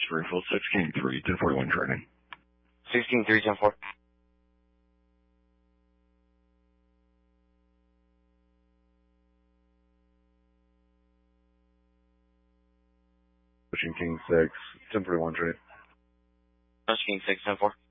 Springfield 16-3, 1041 training. 16-3, 10-4. Pushing King 6, 1041 training. King 6, 10-4.